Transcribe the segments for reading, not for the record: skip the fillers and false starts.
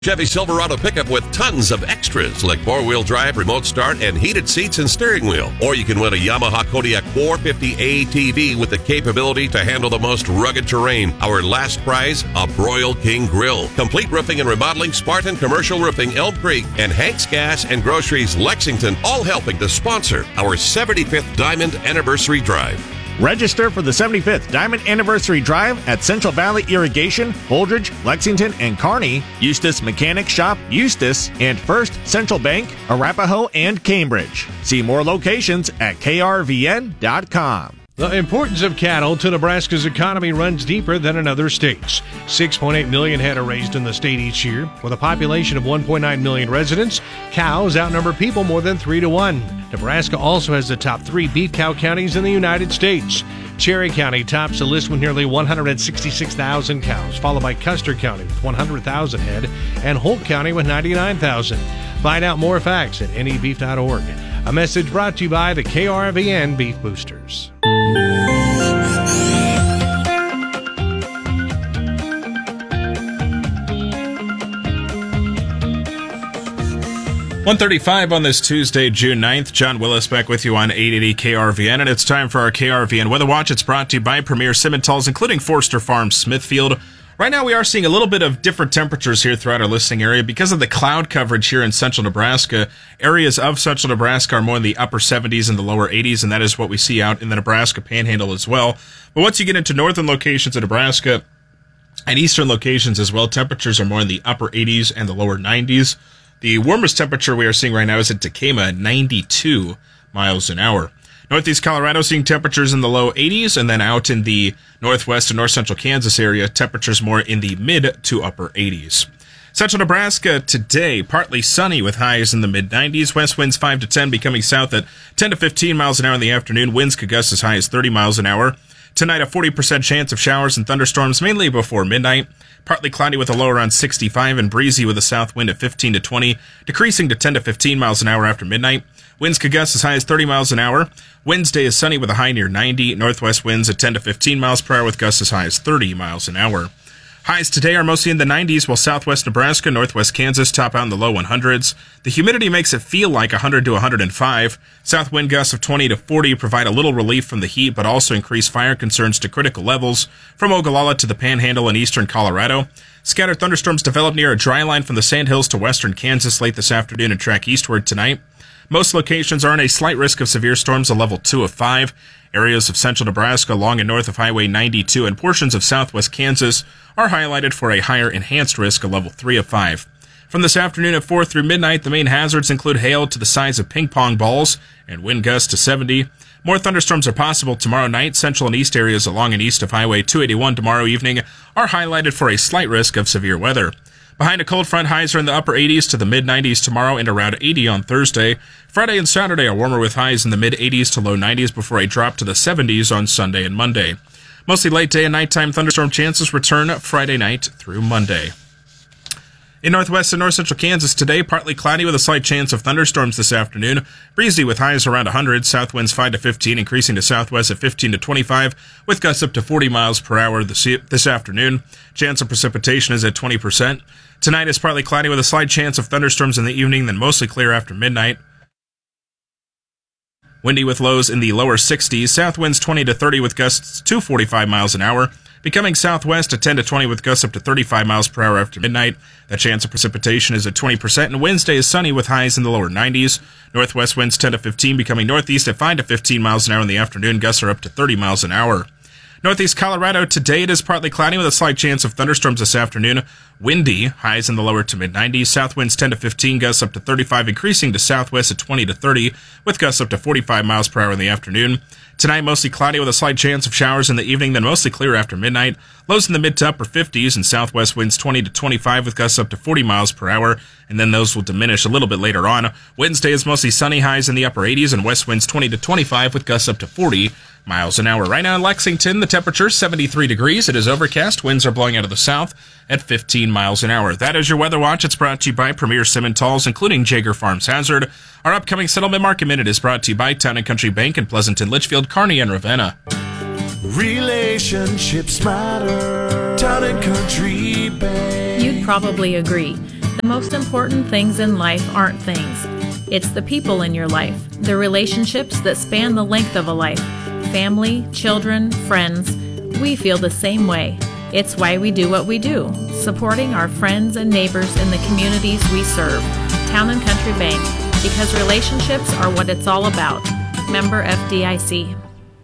Chevy Silverado pickup with tons of extras like four-wheel drive, remote start, and heated seats and steering wheel. Or you can win a Yamaha Kodiak 450 ATV with the capability to handle the most rugged terrain. Our last prize, a Broil King Grill. Complete roofing and remodeling, Spartan Commercial Roofing, Elm Creek, and Hank's Gas and Groceries, Lexington, all helping to sponsor our 75th Diamond Anniversary Drive. Register for the 75th Diamond Anniversary Drive at Central Valley Irrigation, Holdridge, Lexington, and Kearney, Eustis Mechanic Shop, Eustis, and First Central Bank, Arapahoe, and Cambridge. See more locations at krvn.com. The importance of cattle to Nebraska's economy runs deeper than in other states. 6.8 million head are raised in the state each year. With a population of 1.9 million residents, cows outnumber people more than 3 to 1. Nebraska also has the top 3 beef cow counties in the United States. Cherry County tops the list with nearly 166,000 cows, followed by Custer County with 100,000 head and Holt County with 99,000. Find out more facts at nebeef.org. A message brought to you by the KRVN Beef Boosters. 1:35 on this Tuesday, June 9th. John Willis back with you on 880 KRVN, and it's time for our KRVN Weather Watch. It's brought to you by Premier Simmentals, including Forster Farms Smithfield. Right now we are seeing a little bit of different temperatures here throughout our listening area because of the cloud coverage here in central Nebraska. Areas of central Nebraska are more in the upper 70s and the lower 80s, and that is what we see out in the Nebraska Panhandle as well. But once you get into northern locations of Nebraska and eastern locations as well, temperatures are more in the upper 80s and the lower 90s. The warmest temperature we are seeing right now is at Tekamah, 92 miles an hour. Northeast Colorado seeing temperatures in the low 80s, and then out in the northwest and north central Kansas area, temperatures more in the mid to upper 80s. Central Nebraska today, partly sunny with highs in the mid 90s. West winds 5 to 10, becoming south at 10 to 15 miles an hour in the afternoon. Winds could gust as high as 30 miles an hour. Tonight, a 40% chance of showers and thunderstorms, mainly before midnight. Partly cloudy with a low around 65 and breezy with a south wind at 15 to 20, decreasing to 10 to 15 miles an hour after midnight. Winds could gust as high as 30 miles an hour. Wednesday is sunny with a high near 90. Northwest winds at 10 to 15 miles per hour with gusts as high as 30 miles an hour. Highs today are mostly in the 90s, while southwest Nebraska, northwest Kansas top out in the low 100s. The humidity makes it feel like 100 to 105. South wind gusts of 20 to 40 provide a little relief from the heat, but also increase fire concerns to critical levels from Ogallala to the Panhandle in eastern Colorado. Scattered thunderstorms develop near a dry line from the Sandhills to western Kansas late this afternoon and track eastward tonight. Most locations are in a slight risk of severe storms, a level 2 of 5. Areas of central Nebraska along and north of Highway 92 and portions of southwest Kansas are highlighted for a higher enhanced risk, a level 3 of 5. From this afternoon at 4 through midnight, the main hazards include hail to the size of ping pong balls and wind gusts to 70. More thunderstorms are possible tomorrow night. Central and east areas along and east of Highway 281 tomorrow evening are highlighted for a slight risk of severe weather. Behind a cold front, highs are in the upper 80s to the mid-90s tomorrow and around 80 on Thursday. Friday and Saturday are warmer with highs in the mid-80s to low 90s before a drop to the 70s on Sunday and Monday. Mostly late day and nighttime thunderstorm chances return Friday night through Monday. In northwest and north central Kansas today, partly cloudy with a slight chance of thunderstorms this afternoon. Breezy with highs around 100, south winds 5 to 15, increasing to southwest at 15 to 25, with gusts up to 40 miles per hour this afternoon. Chance of precipitation is at 20%. Tonight is partly cloudy with a slight chance of thunderstorms in the evening, then mostly clear after midnight. Windy with lows in the lower 60s, south winds 20 to 30 with gusts to 45 miles an hour. Becoming southwest at 10 to 20 with gusts up to 35 miles per hour after midnight. The chance of precipitation is at 20%, and Wednesday is sunny with highs in the lower 90s. Northwest winds 10 to 15, becoming northeast at 5 to 15 miles an hour in the afternoon. Gusts are up to 30 miles an hour. Northeast Colorado, today it is partly cloudy with a slight chance of thunderstorms this afternoon. Windy, highs in the lower to mid-90s. South winds 10 to 15, gusts up to 35, increasing to southwest at 20 to 30, with gusts up to 45 miles per hour in the afternoon. Tonight, mostly cloudy with a slight chance of showers in the evening, then mostly clear after midnight. Lows in the mid to upper 50s, and southwest winds 20 to 25 with gusts up to 40 miles per hour, and then those will diminish a little bit later on. Wednesday is mostly sunny, highs in the upper 80s, and west winds 20 to 25 with gusts up to 40 miles an hour. Right now in Lexington, the temperature is 73 degrees. It is overcast. Winds are blowing out of the south at 15 miles an hour. That is your Weather Watch. It's brought to you by Premier Simmentals, including Jaeger Farms Hazard. Our upcoming Settlement Market Minute is brought to you by Town & Country Bank in Pleasanton, Litchfield, Kearney, and Ravenna. Relationships matter. Town & Country Bank. You'd probably agree. The most important things in life aren't things. It's the people in your life, the relationships that span the length of a life. Family, children, friends. We feel the same way. It's why we do what we do, supporting our friends and neighbors in the communities we serve. Town and Country Bank, because relationships are what it's all about. Member FDIC.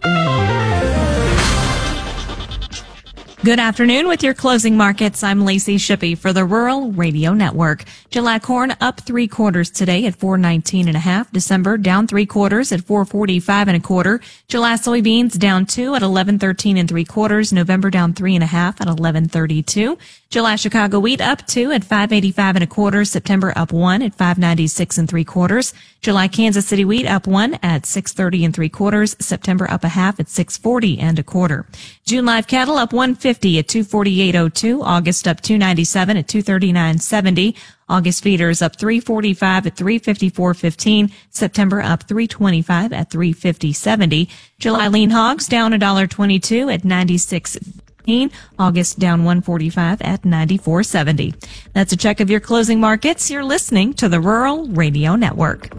Good afternoon with your closing markets. I'm Lacey Shippey for the Rural Radio Network. July corn up 3/4 today at $4.19.5. December down 3/4 at $4.45 1/4. July soybeans down 2 at $11.13 3/4. November down 3.5 at $11.32. July Chicago wheat up 2 at $5.85 1/4. September up 1 at $5.96 3/4. July Kansas City wheat up 1 at $6.30 3/4. September up 1/2 at $6.40 1/4. June live cattle up 150 at $248.02. August up 297 at $239.70. August feeders up 345 at $354.15. September up 325 at $350.70. July lean hogs down $1.22 at $96.15. August down $145 at $94.70. That's a check of your closing markets. You're listening to the Rural Radio Network.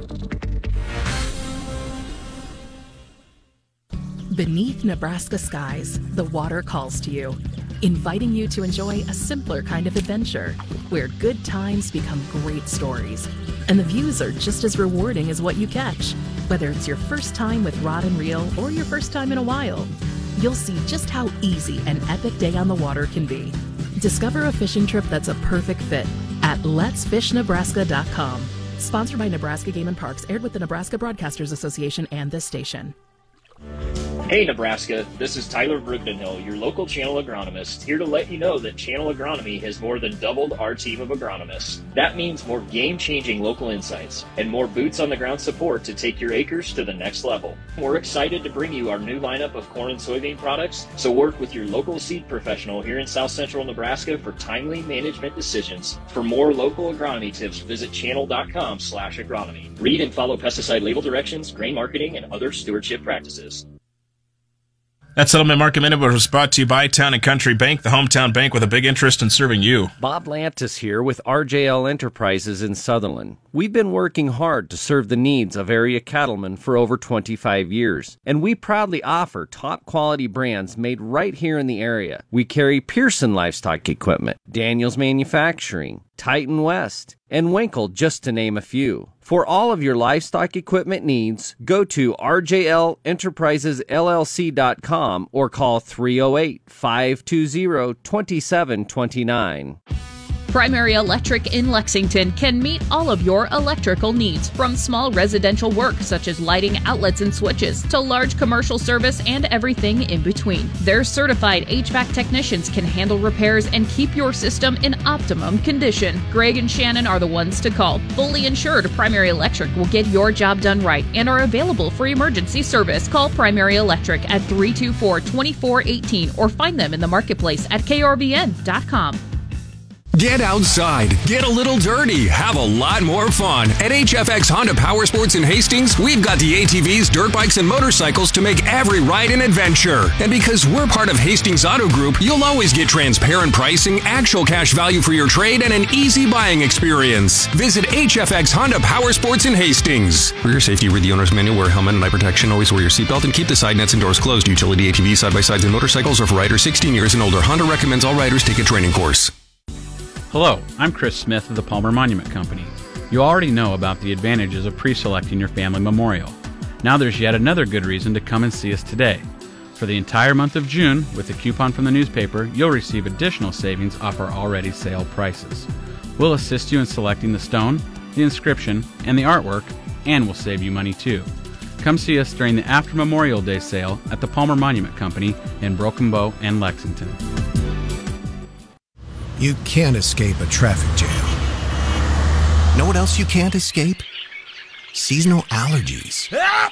Beneath Nebraska skies, the water calls to you, inviting you to enjoy a simpler kind of adventure where good times become great stories. And the views are just as rewarding as what you catch. Whether it's your first time with rod and reel or your first time in a while, you'll see just how easy an epic day on the water can be. Discover a fishing trip that's a perfect fit at letsfishnebraska.com. Sponsored by Nebraska Game and Parks, aired with the Nebraska Broadcasters Association and this station. Hey Nebraska, this is Tyler Brugdenhill, your local channel agronomist, here to let you know that Channel Agronomy has more than doubled our team of agronomists. That means more game-changing local insights and more boots-on-the-ground support to take your acres to the next level. We're excited to bring you our new lineup of corn and soybean products, so work with your local seed professional here in South Central Nebraska for timely management decisions. For more local agronomy tips, visit channel.com/agronomy. Read and follow pesticide label directions, grain marketing, and other stewardship practices. That Settlement Market Minute was brought to you by Town and Country Bank, the hometown bank with a big interest in serving you. Bob Lantis here with RJL Enterprises in Sutherland. We've been working hard to serve the needs of area cattlemen for over 25 years, and we proudly offer top quality brands made right here in the area. We carry Pearson Livestock Equipment, Daniels Manufacturing, Titan West, and Winkle, just to name a few. For all of your livestock equipment needs, go to rjlenterprisesllc.com or call 308-520-2729. Primary Electric in Lexington can meet all of your electrical needs, from small residential work such as lighting, outlets, and switches, to large commercial service and everything in between. Their certified HVAC technicians can handle repairs and keep your system in optimum condition. Greg and Shannon are the ones to call. Fully insured, Primary Electric will get your job done right and are available for emergency service. Call Primary Electric at 324-2418 or find them in the marketplace at krvn.com. Get outside, get a little dirty, have a lot more fun. At HFX Honda Power Sports in Hastings, we've got the ATVs, dirt bikes, and motorcycles to make every ride an adventure. And because we're part of Hastings Auto Group, you'll always get transparent pricing, actual cash value for your trade, and an easy buying experience. Visit HFX Honda Power Sports in Hastings. For your safety, read the owner's manual, wear a helmet and eye protection, always wear your seatbelt, and keep the side nets and doors closed. Utility ATVs, side-by-sides, and motorcycles are for riders 16 years and older. Honda recommends all riders take a training course. Hello, I'm Chris Smith of the Palmer Monument Company. You already know about the advantages of pre-selecting your family memorial. Now there's yet another good reason to come and see us today. For the entire month of June, with a coupon from the newspaper, you'll receive additional savings off our already sale prices. We'll assist you in selecting the stone, the inscription, and the artwork, and we'll save you money too. Come see us during the After Memorial Day sale at the Palmer Monument Company in Broken Bow and Lexington. You can't escape a traffic jam. Know what else you can't escape? Seasonal allergies.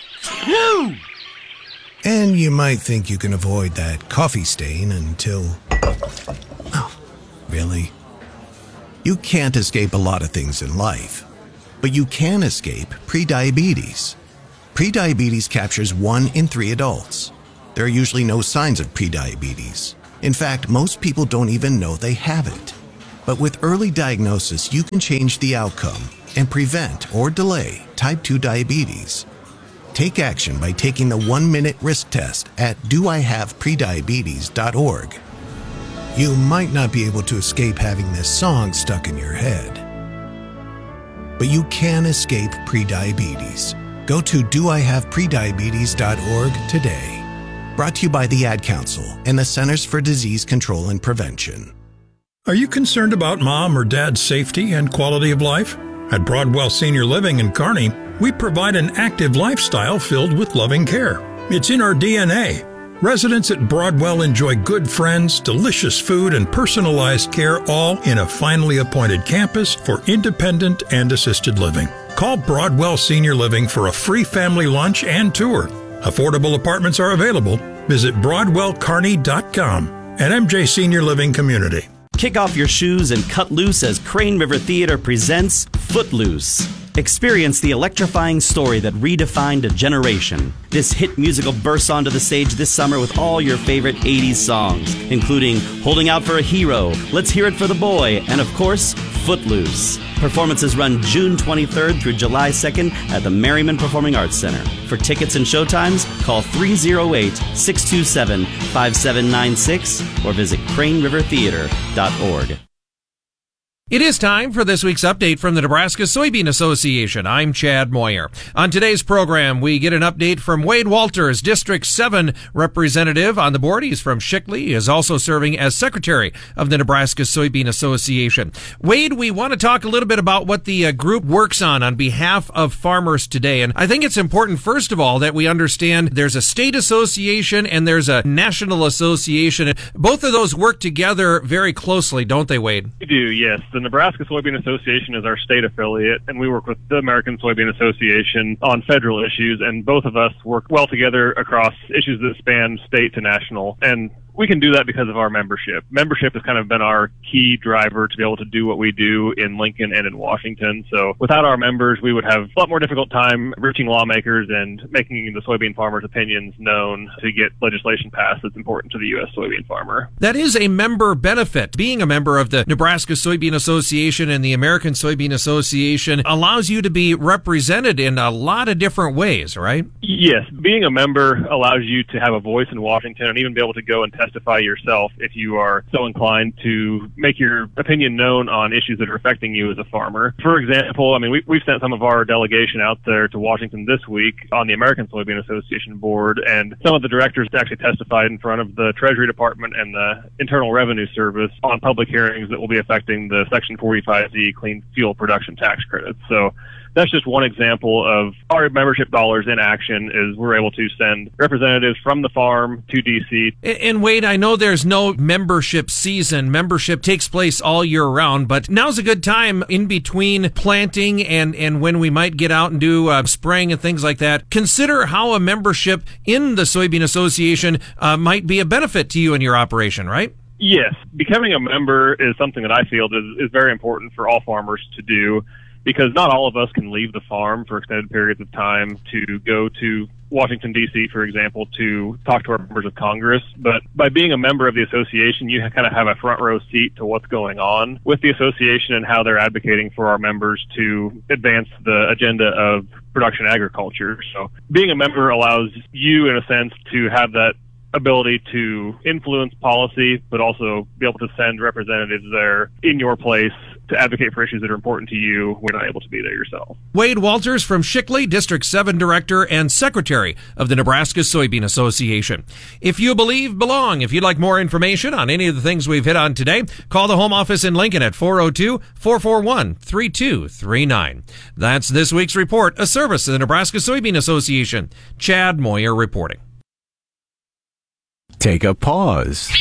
And you might think you can avoid that coffee stain until... Oh, really? You can't escape a lot of things in life, but you can escape prediabetes. Prediabetes captures 1 in 3 adults. There are usually no signs of prediabetes. In fact, most people don't even know they have it. But with early diagnosis, you can change the outcome and prevent or delay type 2 diabetes. Take action by taking the 1-minute risk test at doihaveprediabetes.org. You might not be able to escape having this song stuck in your head, but you can escape prediabetes. Go to doihaveprediabetes.org today. Brought to you by the Ad Council and the Centers for Disease Control and Prevention. Are you concerned about mom or dad's safety and quality of life? At Broadwell Senior Living in Kearney, we provide an active lifestyle filled with loving care. It's in our DNA. Residents at Broadwell enjoy good friends, delicious food, and personalized care, all in a finely appointed campus for independent and assisted living. Call Broadwell Senior Living for a free family lunch and tour. Affordable apartments are available. Visit BroadwellKearney.com and MJ Senior Living Community. Kick off your shoes and cut loose as Crane River Theater presents Footloose. Experience the electrifying story that redefined a generation. This hit musical bursts onto the stage this summer with all your favorite 80s songs, including Holding Out for a Hero, Let's Hear It for the Boy, and of course, Footloose. Performances run June 23rd through July 2nd at the Merriman Performing Arts Center. For tickets and showtimes, call 308-627-5796 or visit cranerivertheater.org. It is time for this week's update from the Nebraska Soybean Association. I'm Chad Moyer. On today's program, we get an update from Wade Walters, District 7 representative on the board. He's from Shickley. He is also serving as secretary of the Nebraska Soybean Association. Wade, we want to talk a little bit about what the group works on behalf of farmers today. And I think it's important, first of all, that we understand there's a state association and there's a national association. Both of those work together very closely, don't they, Wade? We do, yes. The Nebraska Soybean Association is our state affiliate, and we work with the American Soybean Association on federal issues, and both of us work well together across issues that span state to national. And we can do that because of our membership. Membership has kind of been our key driver to be able to do what we do in Lincoln and in Washington. So without our members, we would have a lot more difficult time reaching lawmakers and making the soybean farmers' opinions known to get legislation passed that's important to the U.S. soybean farmer. That is a member benefit. Being a member of the Nebraska Soybean Association and the American Soybean Association allows you to be represented in a lot of different ways, right? Yes. Being a member allows you to have a voice in Washington and even be able to go and testify yourself if you are so inclined to make your opinion known on issues that are affecting you as a farmer. For example, I mean, we've sent some of our delegation out there to Washington this week on the American Soybean Association board, and some of the directors actually testified in front of the Treasury Department and the Internal Revenue Service on public hearings that will be affecting the Section 45Z clean fuel production tax credits. So that's just one example of our membership dollars in action. Is we're able to send representatives from the farm to D.C. And Wade, I know there's no membership season. Membership takes place all year round, but now's a good time in between planting and when we might get out and do spraying and things like that. Consider how a membership in the Soybean Association might be a benefit to you and your operation, right? Yes. Becoming a member is something that I feel is very important for all farmers to do, because not all of us can leave the farm for extended periods of time to go to Washington, D.C., for example, to talk to our members of Congress. But by being a member of the association, you kind of have a front row seat to what's going on with the association and how they're advocating for our members to advance the agenda of production agriculture. So being a member allows you, in a sense, to have that ability to influence policy, but also be able to send representatives there in your place to advocate for issues that are important to you when you're not able to be there yourself. Wade Walters from Shickley, District 7 Director and Secretary of the Nebraska Soybean Association. If you belong. If you'd like more information on any of the things we've hit on today, call the home office in Lincoln at 402-441-3239. That's this week's report, a service of the Nebraska Soybean Association. Chad Moyer reporting. Take a pause.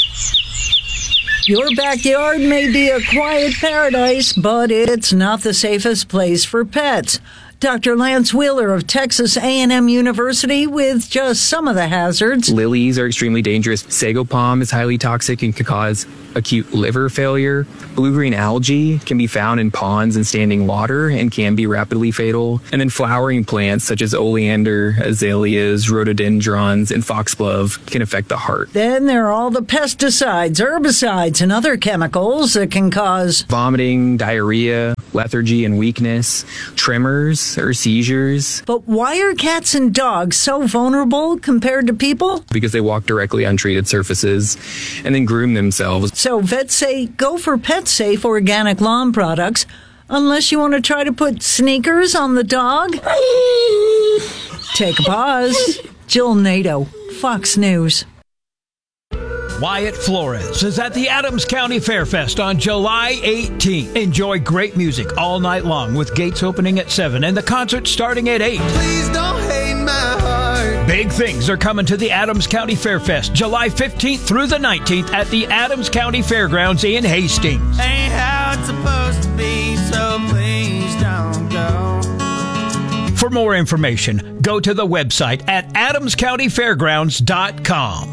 Your backyard may be a quiet paradise, but it's not the safest place for pets. Dr. Lance Wheeler of Texas A&M University with just some of the hazards. Lilies are extremely dangerous. Sago palm is highly toxic and could cause acute liver failure. Blue-green algae can be found in ponds and standing water and can be rapidly fatal. And then flowering plants such as oleander, azaleas, rhododendrons, and foxglove can affect the heart. Then there are all the pesticides, herbicides, and other chemicals that can cause vomiting, diarrhea, lethargy and weakness, tremors or seizures. But why are cats and dogs so vulnerable compared to people? Because they walk directly on treated surfaces and then groom themselves. So vets say go for pet-safe organic lawn products, unless you want to try to put sneakers on the dog. Take a pause. Jill Nato, Fox News. Wyatt Flores is at the Adams County Fairfest on July 18th. Enjoy great music all night long with gates opening at 7 and the concert starting at 8. Please don't hate my heart. Big things are coming to the Adams County Fairfest July 15th through the 19th at the Adams County Fairgrounds in Hastings. Ain't how it's supposed to be, so please don't go. For more information, go to the website at adamscountyfairgrounds.com.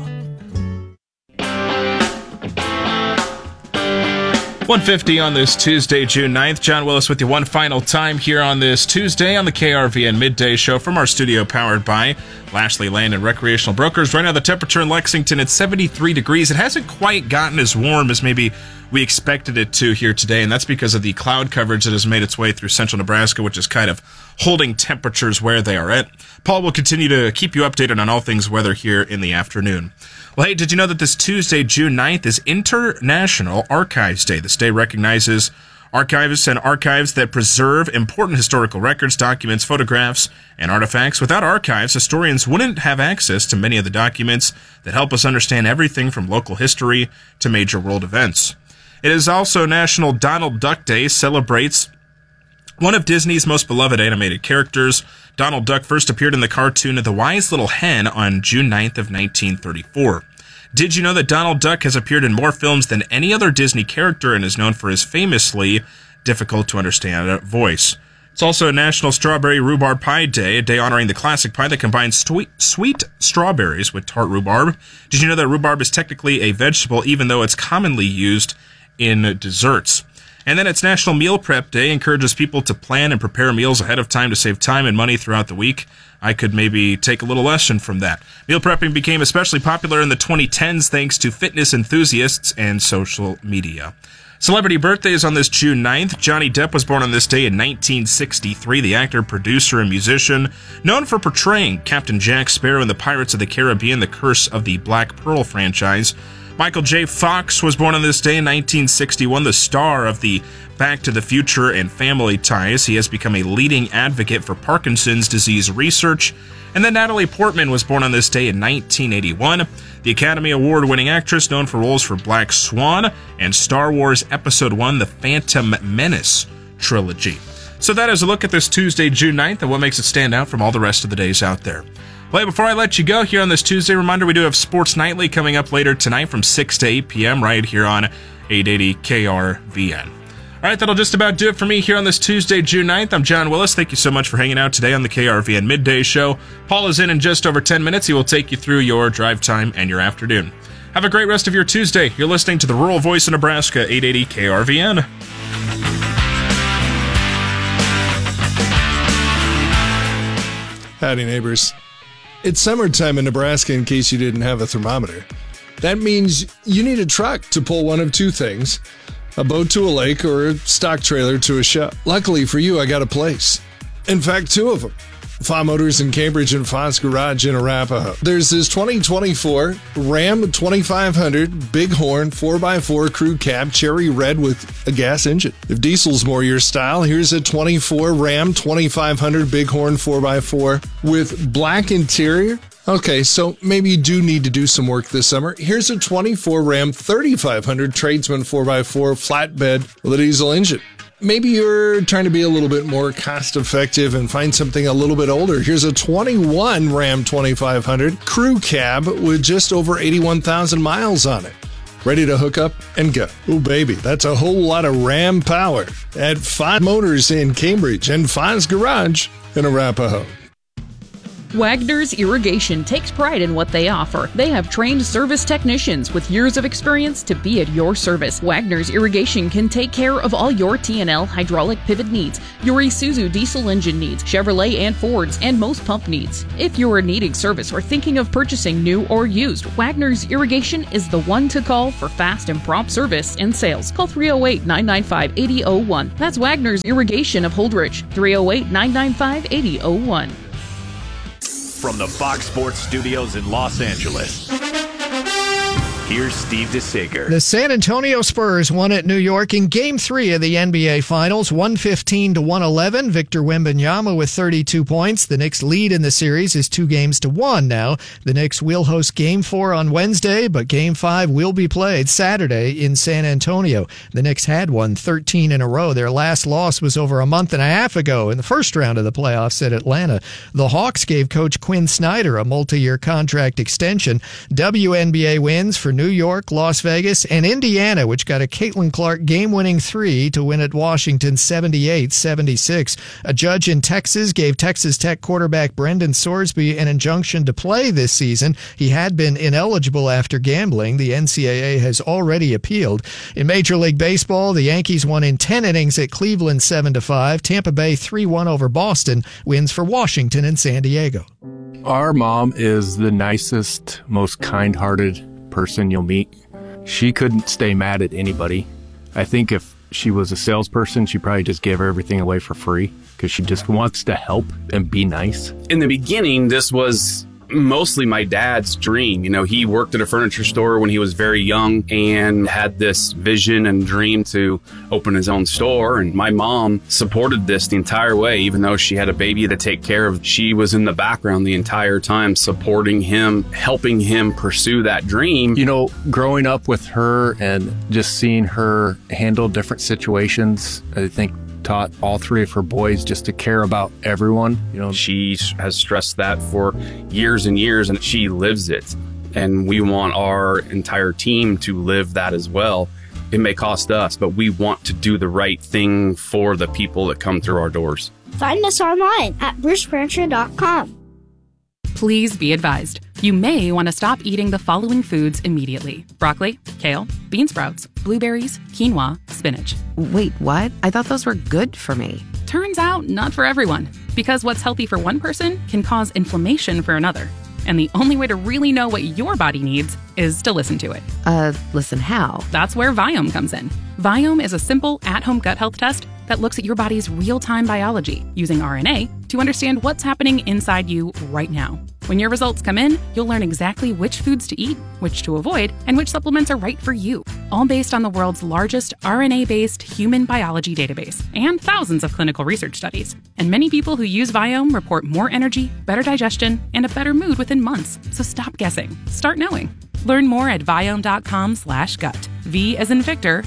1:50 on this Tuesday, June 9th. John Willis with you one final time here on this Tuesday on the KRVN Midday Show from our studio powered by Lashley Land and Recreational Brokers. Right now the temperature in Lexington at 73 degrees. It hasn't quite gotten as warm as maybe we expected it to here today, and that's because of the cloud coverage that has made its way through central Nebraska, which is kind of holding temperatures where they are at. Paul will continue to keep you updated on all things weather here in the afternoon. Well, hey, did you know that this Tuesday, June 9th, is International Archives Day? This day recognizes archivists and archives that preserve important historical records, documents, photographs, and artifacts. Without archives, historians wouldn't have access to many of the documents that help us understand everything from local history to major world events. It is also National Donald Duck Day, celebrates one of Disney's most beloved animated characters. Donald Duck first appeared in the cartoon The Wise Little Hen on June 9th of 1934. Did you know that Donald Duck has appeared in more films than any other Disney character and is known for his famously difficult-to-understand voice? It's also National Strawberry Rhubarb Pie Day, a day honoring the classic pie that combines sweet strawberries with tart rhubarb. Did you know that rhubarb is technically a vegetable, even though it's commonly used in desserts? And then it's National Meal Prep Day, encourages people to plan and prepare meals ahead of time to save time and money throughout the week. I could maybe take a little lesson from that. Meal prepping became especially popular in the 2010s thanks to fitness enthusiasts and social media. Celebrity birthdays on this June 9th. Johnny Depp was born on this day in 1963. The actor, producer, and musician, known for portraying Captain Jack Sparrow in the Pirates of the Caribbean, The Curse of the Black Pearl franchise. Michael J. Fox was born on this day in 1961, the star of the Back to the Future and Family Ties. He has become a leading advocate for Parkinson's disease research. And then Natalie Portman was born on this day in 1981, the Academy Award-winning actress known for roles for Black Swan and Star Wars Episode I, The Phantom Menace trilogy. So that is a look at this Tuesday, June 9th, and what makes it stand out from all the rest of the days out there. Well, before I let you go here on this Tuesday, reminder we do have Sports Nightly coming up later tonight from 6 to 8 p.m. right here on 880 KRVN. All right, that'll just about do it for me here on this Tuesday, June 9th. I'm John Willis. Thank you so much for hanging out today on the KRVN Midday Show. Paul is in just over 10 minutes. He will take you through your drive time and your afternoon. Have a great rest of your Tuesday. You're listening to the Rural Voice of Nebraska, 880 KRVN. Howdy, neighbors. It's summertime in Nebraska, in case you didn't have a thermometer. That means you need a truck to pull one of two things: a boat to a lake or a stock trailer to a show. Luckily for you, I got a place. In fact, two of them. Fa Motors in Cambridge and Fa's Garage in Arapahoe. There's this 2024 Ram 2500 Bighorn 4x4 crew cab, cherry red with a gas engine. If diesel's more your style, here's a 24 Ram 2500 Bighorn 4x4 with black interior. Okay, so maybe you do need to do some work this summer. Here's a 24 Ram 3500 Tradesman 4x4 flatbed with a diesel engine. Maybe you're trying to be a little bit more cost effective and find something a little bit older. Here's a 21 Ram 2500 crew cab with just over 81,000 miles on it. ready to hook up and go. Oh, baby, that's a whole lot of Ram power at Fine Motors in Cambridge and Fine's Garage in Arapahoe. Wagner's Irrigation takes pride in what they offer. They have trained service technicians with years of experience to be at your service. Wagner's Irrigation can take care of all your T&L hydraulic pivot needs, your Isuzu diesel engine needs, Chevrolet and Fords, and most pump needs. If you are needing service or thinking of purchasing new or used, Wagner's Irrigation is the one to call for fast and prompt service and sales. Call 308-995-8001. That's Wagner's Irrigation of Holdrege, 308-995-8001. From the Fox Sports Studios in Los Angeles, here's Steve DeSager. The San Antonio Spurs won at New York in Game 3 of the NBA Finals, 115-111. Victor Wembanyama with 32 points. The Knicks' lead in the series is 2-1 now. The Knicks will host Game 4 on Wednesday, but Game 5 will be played Saturday in San Antonio. The Knicks had won 13 in a row. Their last loss was over a month and a half ago in the first round of the playoffs at Atlanta. The Hawks gave Coach Quinn Snyder a multi-year contract extension. WNBA wins for New York, Las Vegas, and Indiana, which got a Caitlin Clark game-winning 3 to win at Washington 78-76. A judge in Texas gave Texas Tech quarterback Brendan Sorsby an injunction to play this season. He had been ineligible after gambling. The NCAA has already appealed. In Major League Baseball, the Yankees won in 10 innings at Cleveland 7-5. Tampa Bay 3-1 over Boston. Wins for Washington and San Diego. Our mom is the nicest, most kind-hearted person you'll meet. She couldn't stay mad at anybody. I think if she was a salesperson, she probably just gave everything away for free because she just wants to help and be nice. In the beginning, this was mostly my dad's dream. You know, he worked at a furniture store when he was very young and had this vision and dream to open his own store. And my mom supported this the entire way, even though she had a baby to take care of. She was in the background the entire time, supporting him, helping him pursue that dream. You know, growing up with her and just seeing her handle different situations, I think taught all three of her boys just to care about everyone. You know, she has stressed that for years and years, and she lives it. And we want our entire team to live that as well. It may cost us, but we want to do the right thing for the people that come through our doors. Find us online at brucefurniture.com. Please be advised, you may want to stop eating the following foods immediately: broccoli, kale, bean sprouts, blueberries, quinoa, spinach. Wait, what? I thought those were good for me. Turns out, not for everyone, because what's healthy for one person can cause inflammation for another. And the only way to really know what your body needs is to listen to it. Listen how? That's where Viome comes in. Viome is a simple, at-home gut health test that looks at your body's real-time biology using RNA to understand what's happening inside you right now. When your results come in, you'll learn exactly which foods to eat, which to avoid, and which supplements are right for you, all based on the world's largest RNA-based human biology database and thousands of clinical research studies. And many people who use Viome report more energy, better digestion, and a better mood within months. So stop guessing. Start knowing. Learn more at Viome.com/gut. V as in Victor,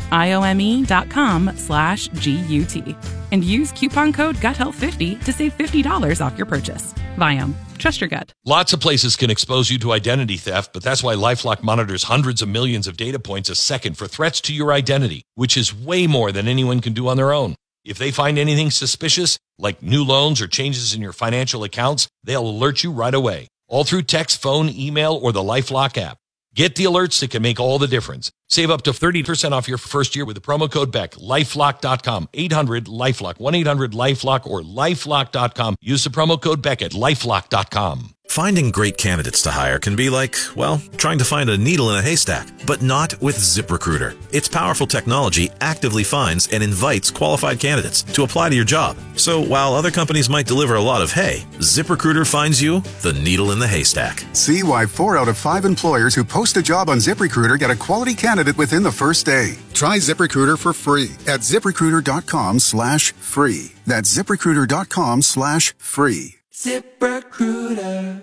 IOME.com/GUT. And use coupon code GUTHEALTH50 to save $50 off your purchase. Viome. Trust your gut. Lots of places can expose you to identity theft, but that's why LifeLock monitors hundreds of millions of data points a second for threats to your identity, which is way more than anyone can do on their own. If they find anything suspicious, like new loans or changes in your financial accounts, they'll alert you right away, all through text, phone, email, or the LifeLock app. Get the alerts that can make all the difference. Save up to 30% off your first year with the promo code BECK. LifeLock.com. 800-LifeLock. 1-800-LifeLock or LifeLock.com. Use the promo code BECK at LifeLock.com. Finding great candidates to hire can be like, well, trying to find a needle in a haystack, but not with ZipRecruiter. Its powerful technology actively finds and invites qualified candidates to apply to your job. So while other companies might deliver a lot of hay, ZipRecruiter finds you the needle in the haystack. See why 4 out of 5 employers who post a job on ZipRecruiter get a quality candidate within the first day. Try ZipRecruiter for free at ZipRecruiter.com/free. That's ZipRecruiter.com/free. ZipRecruiter.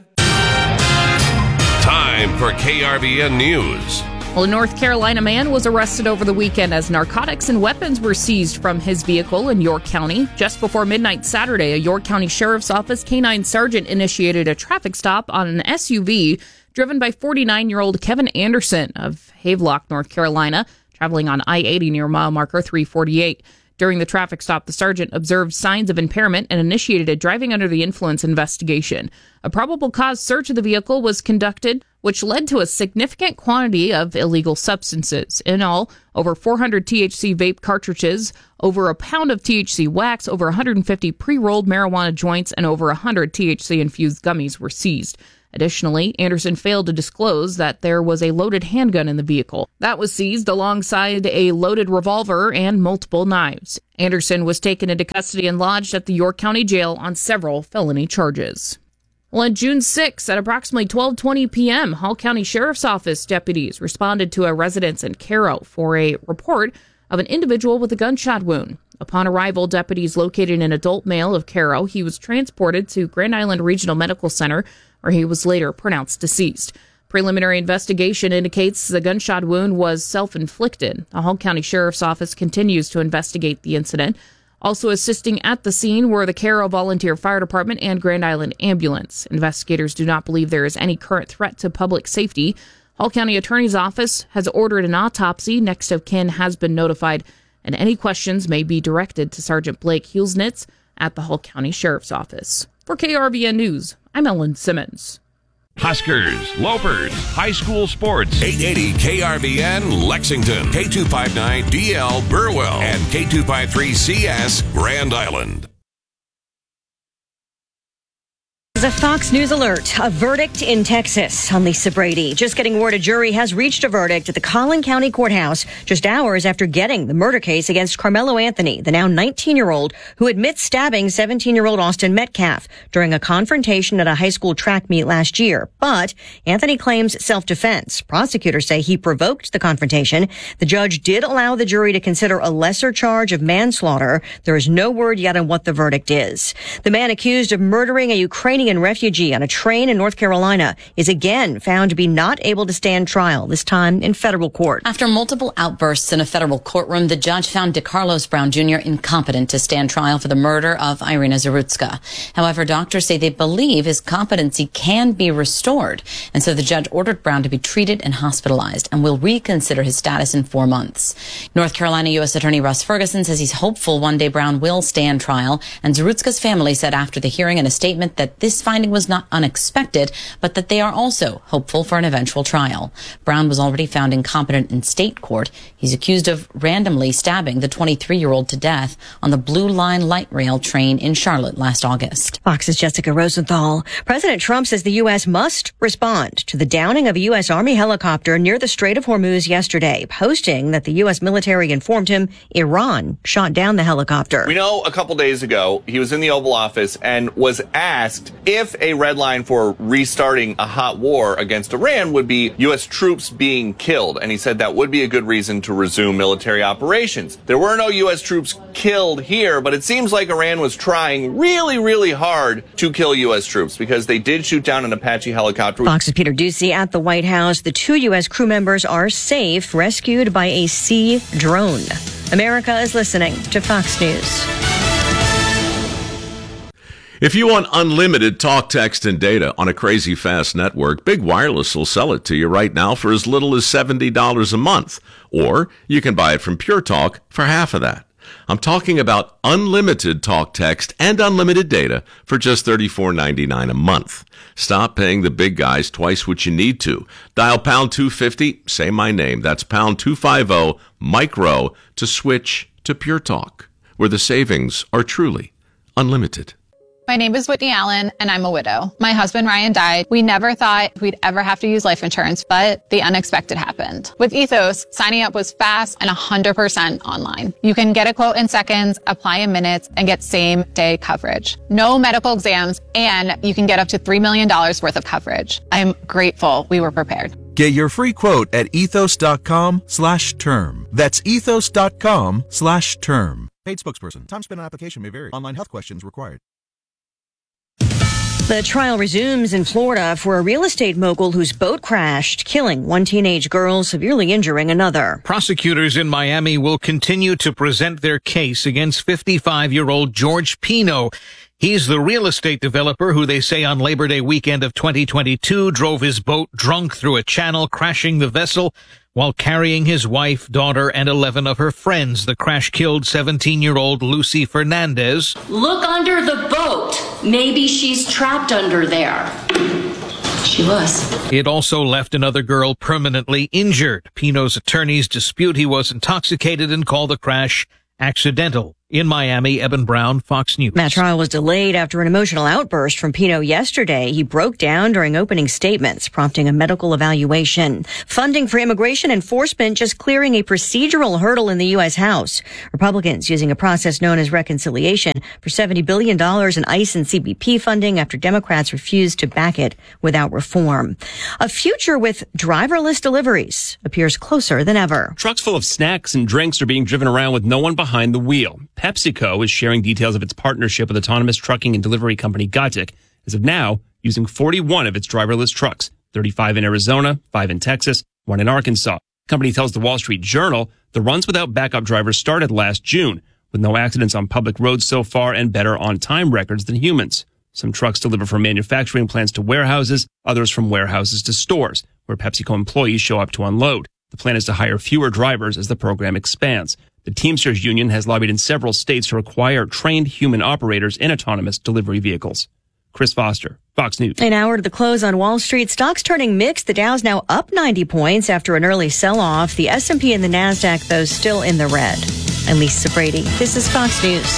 Time for KRVN News. Well, a North Carolina man was arrested over the weekend as narcotics and weapons were seized from his vehicle in York County. Just before midnight Saturday, a York County Sheriff's Office canine sergeant initiated a traffic stop on an SUV driven by 49-year-old Kevin Anderson of Havelock, North Carolina, traveling on I-80 near mile marker 348. During the traffic stop, the sergeant observed signs of impairment and initiated a driving under the influence investigation. A probable cause search of the vehicle was conducted, which led to a significant quantity of illegal substances. In all, over 400 THC vape cartridges, over a pound of THC wax, over 150 pre-rolled marijuana joints, and over 100 THC-infused gummies were seized. Additionally, Anderson failed to disclose that there was a loaded handgun in the vehicle. That was seized alongside a loaded revolver and multiple knives. Anderson was taken into custody and lodged at the York County Jail on several felony charges. Well, on June 6, at approximately 12:20 p.m., Hall County Sheriff's Office deputies responded to a residence in Cairo for a report of an individual with a gunshot wound. Upon arrival, deputies located an adult male of Cairo. He was transported to Grand Island Regional Medical Center, where he was later pronounced deceased. Preliminary investigation indicates the gunshot wound was self-inflicted. The Hall County Sheriff's Office continues to investigate the incident. Also assisting at the scene were the Cairo Volunteer Fire Department and Grand Island Ambulance. Investigators do not believe there is any current threat to public safety. Hall County Attorney's Office has ordered an autopsy. Next of kin has been notified, and any questions may be directed to Sergeant Blake Hulsnitz at the Hall County Sheriff's Office. For KRVN News, I'm Ellen Simmons. Huskers, Lopers, high school sports. 880 KRVN Lexington, K259DL Burwell, and K253CS Grand Island. A Fox News alert, a verdict in Texas. I'm Lisa Brady. Just getting word a jury has reached a verdict at the Collin County Courthouse just hours after getting the murder case against Carmelo Anthony, the now 19-year-old who admits stabbing 17-year-old Austin Metcalf during a confrontation at a high school track meet last year. But Anthony claims self-defense. Prosecutors say he provoked the confrontation. The judge did allow the jury to consider a lesser charge of manslaughter. There is no word yet on what the verdict is. The man accused of murdering a Ukrainian refugee on a train in North Carolina is again found to be not able to stand trial, this time in federal court. After multiple outbursts in a federal courtroom, the judge found DeCarlos Brown Jr. incompetent to stand trial for the murder of Irina Zarutska. However, doctors say they believe his competency can be restored, and so the judge ordered Brown to be treated and hospitalized and will reconsider his status in 4 months. North Carolina U.S. Attorney Russ Ferguson says he's hopeful one day Brown will stand trial, and Zarutska's family said after the hearing in a statement that this finding was not unexpected, but that they are also hopeful for an eventual trial. Brown was already found incompetent in state court. He's accused of randomly stabbing the 23-year-old to death on the Blue Line light rail train in Charlotte last August. Fox's Jessica Rosenthal. President Trump says the U.S. must respond to the downing of a U.S. Army helicopter near the Strait of Hormuz yesterday, posting that the U.S. military informed him Iran shot down the helicopter. We know a couple days ago he was in the Oval Office and was asked if a red line for restarting a hot war against Iran would be U.S. troops being killed, and he said that would be a good reason to resume military operations. There were no U.S. troops killed here, but it seems like Iran was trying really, really hard to kill U.S. troops because they did shoot down an Apache helicopter. Fox's Peter Doocy at the White House. The 2 U.S. crew members are safe, rescued by a sea drone. America is listening to Fox News. If you want unlimited talk, text, and data on a crazy fast network, Big Wireless will sell it to you right now for as little as $70 a month. Or you can buy it from Pure Talk for half of that. I'm talking about unlimited talk, text, and unlimited data for just $34.99 a month. Stop paying the big guys twice what you need to. Dial pound 250, say my name. That's pound 250 micro to switch to Pure Talk, where the savings are truly unlimited. My name is Whitney Allen, and I'm a widow. My husband, Ryan, died. We never thought we'd ever have to use life insurance, but the unexpected happened. With Ethos, signing up was fast and 100% online. You can get a quote in seconds, apply in minutes, and get same-day coverage. No medical exams, and you can get up to $3 million worth of coverage. I'm grateful we were prepared. Get your free quote at ethos.com/term. That's ethos.com/term. Paid spokesperson. Time spent on application may vary. Online health questions required. The trial resumes in Florida for a real estate mogul whose boat crashed, killing one teenage girl, severely injuring another. Prosecutors in Miami will continue to present their case against 55-year-old George Pino. He's the real estate developer who they say on Labor Day weekend of 2022 drove his boat drunk through a channel, crashing the vessel while carrying his wife, daughter, and 11 of her friends. The crash killed 17-year-old Lucy Fernandez. Look under the boat. Maybe she's trapped under there. She was. It also left another girl permanently injured. Pino's attorneys dispute he was intoxicated and call the crash accidental. In Miami, Eben Brown, Fox News. That trial was delayed after an emotional outburst from Pino yesterday. He broke down during opening statements, prompting a medical evaluation. Funding for immigration enforcement just clearing a procedural hurdle in the U.S. House. Republicans using a process known as reconciliation for $70 billion in ICE and CBP funding after Democrats refused to back it without reform. A future with driverless deliveries appears closer than ever. Trucks full of snacks and drinks are being driven around with no one behind the wheel. PepsiCo is sharing details of its partnership with autonomous trucking and delivery company Gatik, as of now using 41 of its driverless trucks, 35 in Arizona, 5 in Texas, 1 in Arkansas. The company tells the Wall Street Journal the runs without backup drivers started last June, with no accidents on public roads so far and better on-time records than humans. Some trucks deliver from manufacturing plants to warehouses, others from warehouses to stores, where PepsiCo employees show up to unload. The plan is to hire fewer drivers as the program expands. The Teamsters Union has lobbied in several states to require trained human operators in autonomous delivery vehicles. Chris Foster, Fox News. An hour to the close on Wall Street. Stocks turning mixed. The Dow's now up 90 points after an early sell-off. The S&P and the NASDAQ, though, still in the red. I'm Lisa Brady. This is Fox News.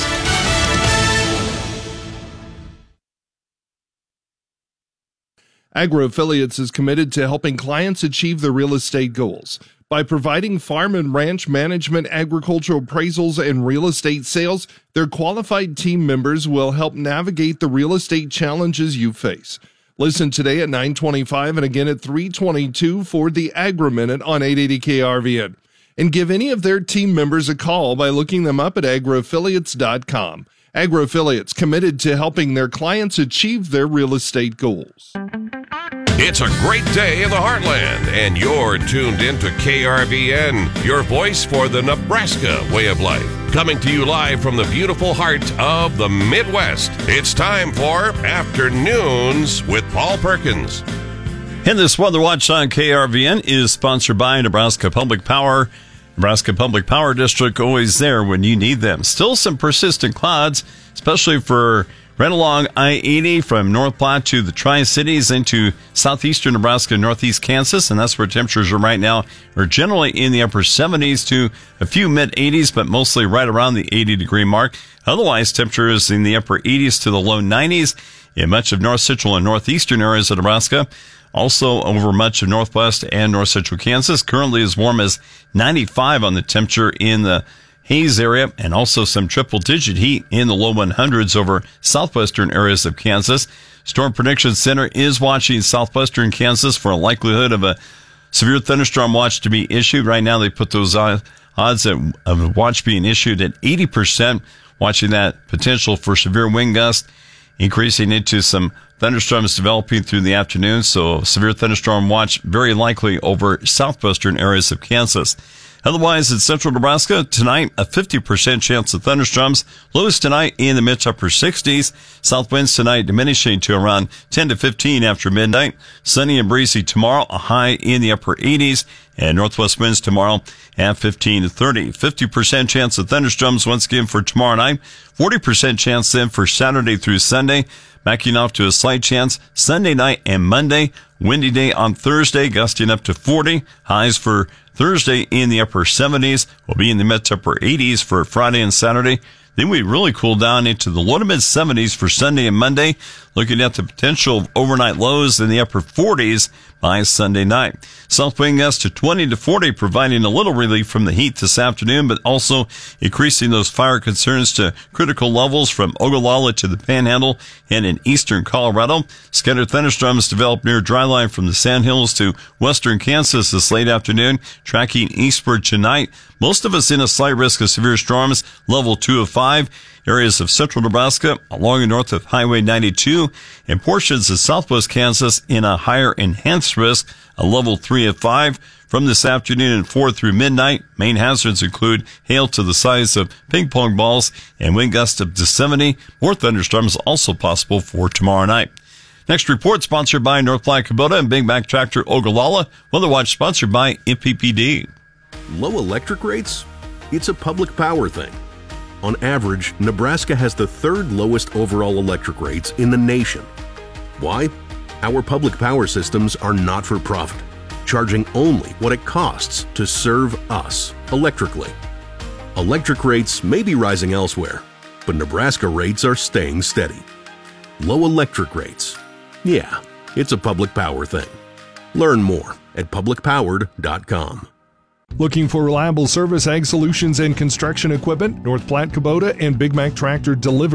Agro Affiliates is committed to helping clients achieve their real estate goals. By providing farm and ranch management, agricultural appraisals, and real estate sales, their qualified team members will help navigate the real estate challenges you face. Listen today at 9:25 and again at 3:22 for the Agri Minute on 880 KRVN. And give any of their team members a call by looking them up at agroaffiliates.com. Agro Affiliates, committed to helping their clients achieve their real estate goals. It's a great day in the heartland, and you're tuned into KRVN, your voice for the Nebraska way of life. Coming to you live from the beautiful heart of the Midwest. It's time for Afternoons with Paul Perkins. And this Weather Watch on KRVN is sponsored by Nebraska Public Power. Nebraska Public Power District, always there when you need them. Still some persistent clouds, especially for right along I-80 from North Platte to the Tri-Cities into southeastern Nebraska, northeast Kansas, and that's where temperatures are right now, are generally in the upper 70s to a few mid-80s, but mostly right around the 80-degree mark. Otherwise, temperatures in the upper 80s to the low 90s in much of north central and northeastern areas of Nebraska. Also over much of northwest and north central Kansas. Currently as warm as 95 on the temperature in the Hayes area, and also some triple-digit heat in the low 100s over southwestern areas of Kansas. Storm Prediction Center is watching southwestern Kansas for a likelihood of a severe thunderstorm watch to be issued. Right now, they put those odds of a watch being issued at 80%, watching that potential for severe wind gusts, increasing into some thunderstorms developing through the afternoon. So severe thunderstorm watch very likely over southwestern areas of Kansas. Otherwise, in central Nebraska, tonight, a 50% chance of thunderstorms. Lows tonight in the mid to upper 60s. South winds tonight diminishing to around 10 to 15 after midnight. Sunny and breezy tomorrow, a high in the upper 80s. And northwest winds tomorrow at 15 to 30. 50% chance of thunderstorms once again for tomorrow night. 40% chance then for Saturday through Sunday. Backing off to a slight chance Sunday night and Monday. Windy day on Thursday, gusting up to 40. Highs for Thursday in the upper 70s. Will be in the mid to upper 80s for Friday and Saturday. Then we really cool down into the low to mid 70s for Sunday and Monday. Looking at the potential of overnight lows in the upper 40s by Sunday night. South wind gusts to 20 to 40, providing a little relief from the heat this afternoon, but also increasing those fire concerns to critical levels from Ogallala to the Panhandle and in eastern Colorado. Scattered thunderstorms develop near dryline from the Sandhills to western Kansas this late afternoon, tracking eastward tonight. Most of us in a slight risk of severe storms, level 2 of 5. Areas of central Nebraska along and north of Highway 92 and portions of southwest Kansas in a higher enhanced risk, a level 3 of 5. From this afternoon and 4 through midnight, main hazards include hail to the size of ping pong balls and wind gusts up to 70. More thunderstorms also possible for tomorrow night. Next report sponsored by North Platte Kubota and Big Mac Tractor Ogallala. Weather Watch sponsored by MPPD. Low electric rates? It's a public power thing. On average, Nebraska has the third lowest overall electric rates in the nation. Why? Our public power systems are not for profit, charging only what it costs to serve us electrically. Electric rates may be rising elsewhere, but Nebraska rates are staying steady. Low electric rates. Yeah, it's a public power thing. Learn more at publicpowered.com. Looking for reliable service, ag solutions, and construction equipment? North Platte Kubota and Big Mac Tractor deliver